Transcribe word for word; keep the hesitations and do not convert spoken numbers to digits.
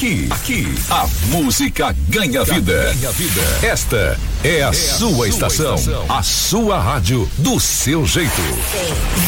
Aqui, aqui, a música ganha vida. Ganha vida. Esta é a, é sua, a sua estação, estação, a sua rádio do seu jeito.